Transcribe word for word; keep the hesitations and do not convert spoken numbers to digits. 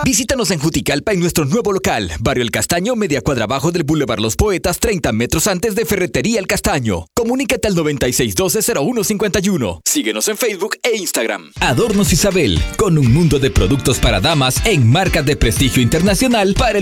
Visítanos en Juticalpa en nuestro nuevo local, Barrio El Castaño, media cuadra abajo del Boulevard Los Poetas, treinta metros antes de Ferretería El Castaño. Comunícate al noventa y seis doce cero uno cincuenta y uno. Síguenos en Facebook e Instagram. Adornos Isabel, con un mundo de productos para damas en marcas de prestigio internacional para el